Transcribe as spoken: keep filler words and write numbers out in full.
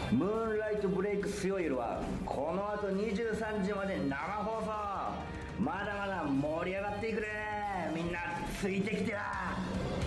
ムーンライトブレイク強い夜はこの後にじゅうさんじまで生放送。まだまだ盛り上がっていくね。みんなついてきてや。